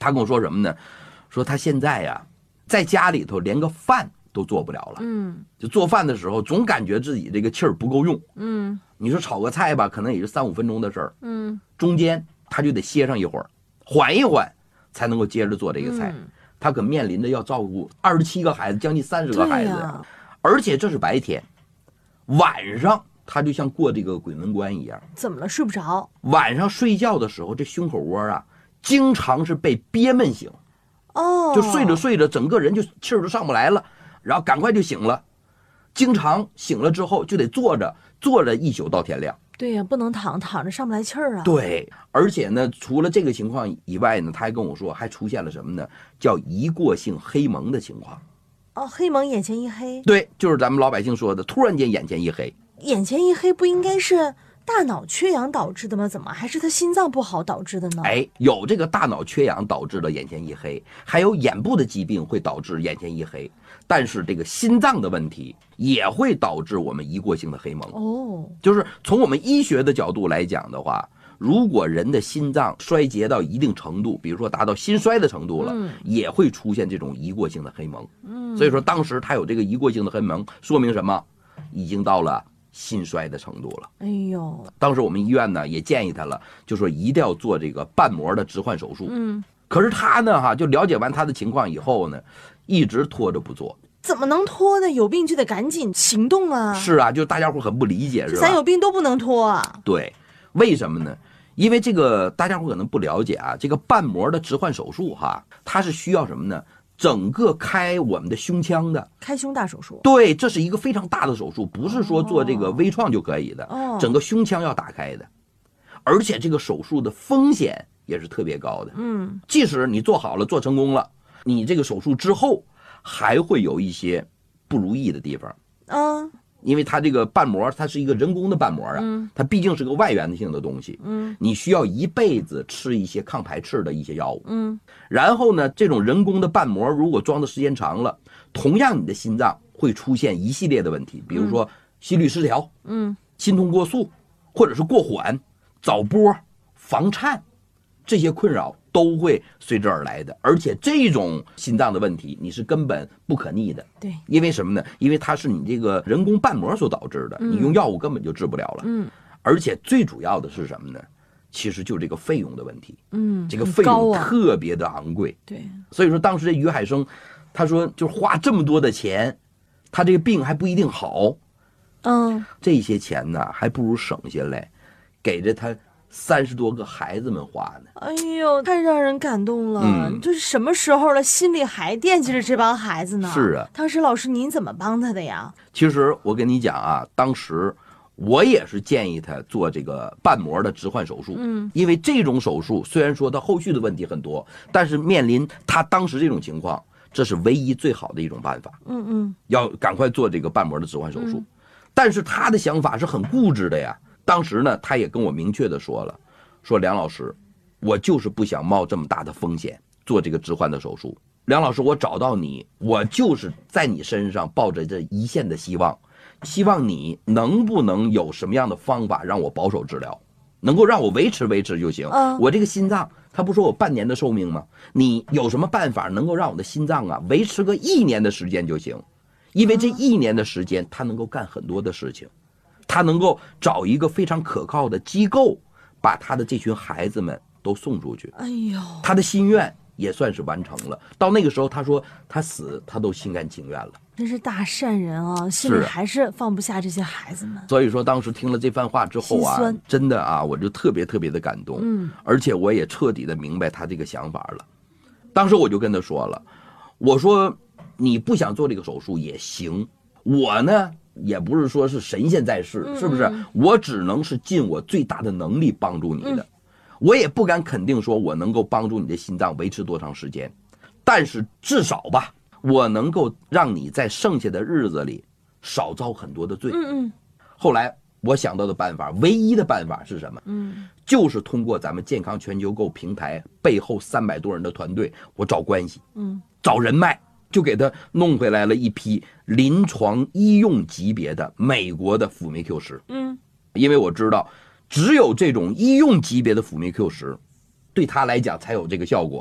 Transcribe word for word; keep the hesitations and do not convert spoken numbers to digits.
他跟我说什么呢？说他现在呀、啊，在家里头连个饭都做不了了。 嗯， 就做饭的时候总感觉自己这个气儿不够用。 嗯， 你说炒个菜吧，可能也就三五分钟的事儿。 嗯， 中间他就得歇上一会儿，缓一缓，才能够接着做这个菜。嗯、他可面临着要照顾二十七个孩子，将近三十个孩子，啊、而且这是白天，晚上他就像过这个鬼门关一样。 怎么了？睡不着？ 晚上睡觉的时候，这胸口窝啊，经常是被憋闷醒。 哦， 就睡着睡着，整个人就气儿都上不来了，然后赶快就醒了。经常醒了之后就得坐着，坐着一宿到天亮。 对呀、啊，不能躺，躺着上不来气儿啊。 对，而且呢，除了这个情况以外呢，他还跟我说，还出现了什么呢？叫一过性黑蒙的情况。 哦，黑蒙，眼前一黑。 对，就是咱们老百姓说的，突然间眼前一黑。 眼前一黑不应该是大脑缺氧导致的吗？怎么还是他心脏不好导致的呢？ 哎，有这个大脑缺氧导致的眼前一黑，还有眼部的疾病会导致眼前一黑，但是这个心脏的问题也会导致我们一过性的黑蒙。 哦， 就是从我们医学的角度来讲的话，如果人的心脏衰竭到一定程度，比如说达到心衰的程度了，嗯、也会出现这种一过性的黑蒙。嗯，所以说当时他有这个一过性的黑蒙，说明什么？已经到了心衰的程度了。 哎呦， 当时我们医院呢也建议他了，就说一定要做这个瓣膜的置换手术。 嗯， 可是他呢哈，就了解完他的情况以后呢，一直拖着不做。 怎么能拖呢？有病就得赶紧行动啊！ 是啊，就大家伙很不理解，是吧？ 咱有病都不能拖啊。 对，为什么呢？因为这个大家伙可能不了解啊，这个瓣膜的置换手术哈，它是需要什么呢？整个开我们的胸腔的， 开胸大手术。 对，这是一个非常大的手术，不是说做这个微创就可以的。 哦， 整个胸腔要打开的，而且这个手术的风险也是特别高的。 嗯， 即使你做好了，做成功了，你这个手术之后还会有一些不如意的地方。 嗯。 因为它这个瓣膜，它是一个人工的瓣膜啊， 嗯、 它毕竟是个外源性的东西， 嗯， 你需要一辈子吃一些抗排斥的一些药物， 嗯， 然后呢，这种人工的瓣膜如果装的时间长了，同样你的心脏会出现一系列的问题，比如说心律失调， 嗯， 心动过速，或者是过缓、早搏、房颤，这些困扰都会随之而来的。而且这种心脏的问题你是根本不可逆的。 对， 因为什么呢？因为它是你这个人工瓣膜所导致的， 嗯、 你用药物根本就治不了了。 嗯， 而且最主要的是什么呢？其实就这个费用的问题。 嗯， 这个费用特别的昂贵。 对、啊， 所以说当时这于海生，他说就花这么多的钱，他这个病还不一定好。 嗯， 这些钱呢，还不如省下来，给着他三十多个孩子们花呢。 哎呦，太让人感动了！ 嗯， 就是什么时候了，心里还惦记着这帮孩子呢？ 是啊， 当时老师您怎么帮他的呀？ 其实我跟你讲啊，当时我也是建议他做这个瓣膜的置换手术。 嗯， 因为这种手术虽然说他后续的问题很多，但是面临他当时这种情况，这是唯一最好的一种办法。 嗯嗯， 要赶快做这个瓣膜的置换手术。 嗯、 但是他的想法是很固执的呀。当时呢，他也跟我明确的说了，说梁老师，我就是不想冒这么大的风险做这个置换的手术。梁老师，我找到你，我就是在你身上抱着这一线的希望，希望你能不能有什么样的方法让我保守治疗，能够让我维持维持就行。 嗯、 我这个心脏，他不说我半年的寿命吗？你有什么办法能够让我的心脏啊维持个一年的时间就行？因为这一年的时间，他能够干很多的事情。他能够找一个非常可靠的机构，把他的这群孩子们都送出去。 哎呦， 他的心愿也算是完成了。到那个时候，他说他死，他都心甘情愿了。 真是大善人啊，心里还是放不下这些孩子们。 所以说，当时听了这番话之后啊，真的啊，我就特别特别的感动。 嗯， 而且我也彻底的明白他这个想法了。当时我就跟他说了，我说你不想做这个手术也行，我呢。也不是说是神仙在世，是不是？我只能是尽我最大的能力帮助你的，我也不敢肯定说我能够帮助你的心脏维持多长时间，但是至少吧，我能够让你在剩下的日子里少遭很多的罪。 嗯嗯。 后来我想到的办法，唯一的办法是什么？ 嗯， 就是通过咱们健康全球购平台背后三百多人的团队，我找关系， 嗯， 找人脉。就给他弄回来了一批临床医用级别的美国的辅酶 Q 十。 嗯， 因为我知道，只有这种医用级别的辅酶 Q 十，对他来讲才有这个效果。